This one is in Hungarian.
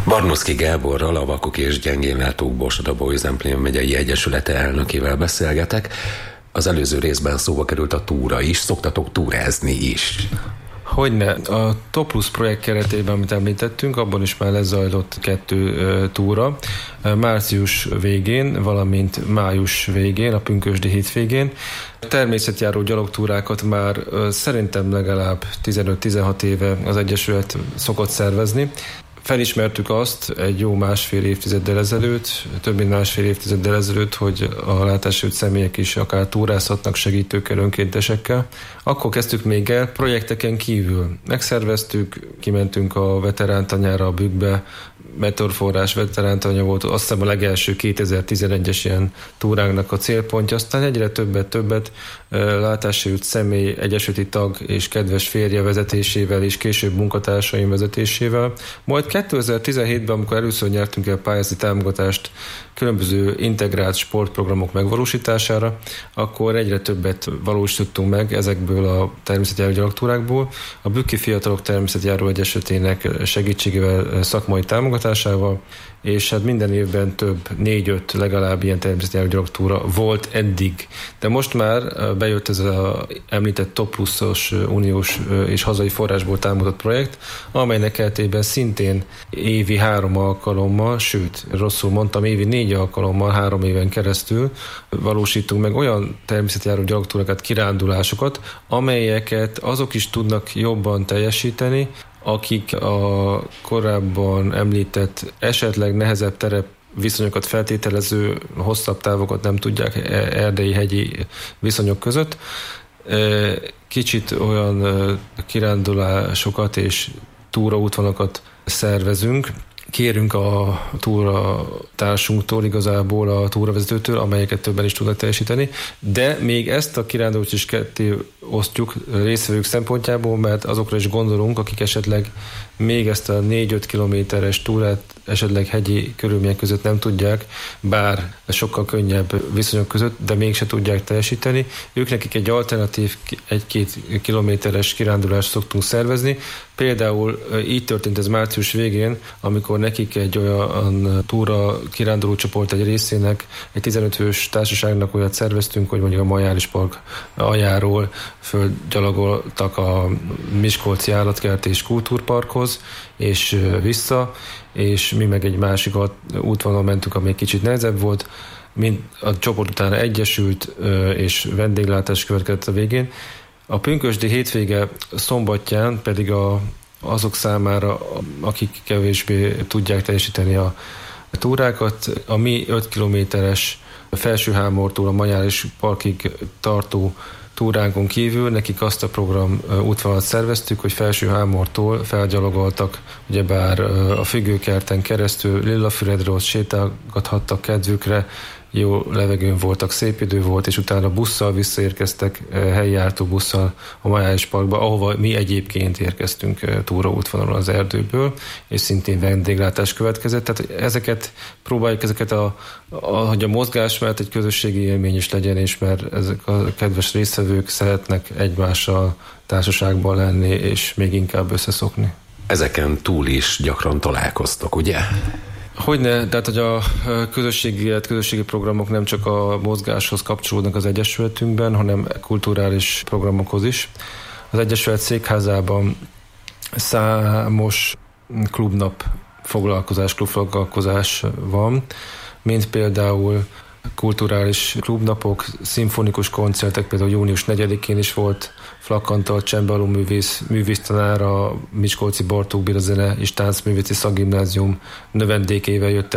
Barnoszky Gáborral, a Vakok és Gyengénlátók Borsod-Abaúj-Zemplén megyei egyesülete elnökével beszélgetek. Az előző részben szóba került a túra is, szoktatok túrázni is. Hogyne. A Toplus projekt keretében, amit említettünk, abban is már lezajlott 2 túra. Március végén, valamint május végén, a pünkösdi hétvégén. Természetjáró gyalogtúrákat már szerintem legalább 15-16 éve az Egyesület szokott szervezni. Felismertük azt egy jó másfél évtizeddel ezelőtt, több mint másfél évtizeddel ezelőtt, hogy a látássérült személyek is akár túrázhatnak segítőkkel, önkéntesekkel. Akkor kezdtük még el projekteken kívül. Megszerveztük, kimentünk a veterántanyára, a Bükkbe, Meteorforrás veterántanya volt, azt hiszem a legelső 2011-es ilyen túránknak a célpontja, aztán egyre többet látássérült személy, egyesületi tag és kedves férje vezetésével és később munkatársaim vezetésével. Majd 2017-ben, amikor először nyertünk el pályázati támogatást különböző integrált sportprogramok megvalósítására, akkor egyre többet valósítottunk meg ezekből a természetjáró gyalogtúrákból. A Bükki Fiatalok Természetjáró Egyesületének segítségével, szakmai támogatásával, és hát minden évben több, 4-5 legalább ilyen természetjáró gyalogtúra volt eddig. De most már bejött ez az említett Toplusos uniós és hazai forrásból támogatott projekt, amelynek keretében szintén évi 3 alkalommal, sőt, rosszul mondtam, évi 4 alkalommal 3 éven keresztül valósítunk meg olyan természetjáró gyalogtúrákat, kirándulásokat, amelyeket azok is tudnak jobban teljesíteni, akik a korábban említett esetleg nehezebb terep viszonyokat feltételező hosszabb távokat nem tudják erdei-hegyi viszonyok között. Kicsit olyan kirándulásokat és túraútvonalakat szervezünk. Kérünk a túratársunktól, igazából a túravezetőtől, amelyeket többen is tudnak teljesíteni, de még ezt a kirándulót is ketté osztjuk résztvevők szempontjából, mert azokra is gondolunk, akik esetleg még ezt a 4-5 kilométeres túrát esetleg hegyi körülmények között nem tudják, bár sokkal könnyebb viszonyok között, de mégse tudják teljesíteni. Ők nekik egy alternatív 1-2 kilométeres kirándulást szoktunk szervezni. Például így történt ez március végén, amikor nekik egy olyan túra kiránduló csoport egy részének, egy 15 fős társaságnak olyat szerveztünk, hogy mondjuk a Majális Park aljáról földgyalogoltak a Miskolci Állatkert és Kultúrparkhoz, és vissza, és mi meg egy másik útvonalon mentünk, ami egy kicsit nehezebb volt, mint a csoport utána egyesült, és vendéglátás következett a végén. A pünkösdi hétvége szombatján pedig azok számára, akik kevésbé tudják teljesíteni a túrákat, a mi 5 kilométeres Felsőhámortól a Majális Parkig tartó túránkon kívül nekik azt a program útvonalat szerveztük, hogy Felsőhámortól felgyalogoltak, ugyebár a Függőkerten keresztül Lillafüredre, ott sétálgathattak kedvükre, jó levegőn voltak, szép idő volt, és utána busszal visszaérkeztek, helyi busszal a Majális Parkba, ahova mi egyébként érkeztünk túraútvonalon az erdőből, és szintén vendéglátás következett. Tehát próbáljuk hogy a mozgás, mert egy közösségi élmény is legyen, és mert ezek a kedves résztvevők szeretnek egymással társaságban lenni, és még inkább összeszokni. Ezeken túl is gyakran találkoztok, ugye? Hogyne, tehát hogy a közösségi programok nem csak a mozgáshoz kapcsolódnak az Egyesületünkben, hanem kulturális programokhoz is. Az Egyesület székházában számos klubfoglalkozás van, mint például kulturális klubnapok, szimfonikus koncertek, például június 4-én is volt Flak Antal csembaló művésztanár, a Miskolci Bartók Béla Zene és Táncművészeti Szakgimnázium növendékével jött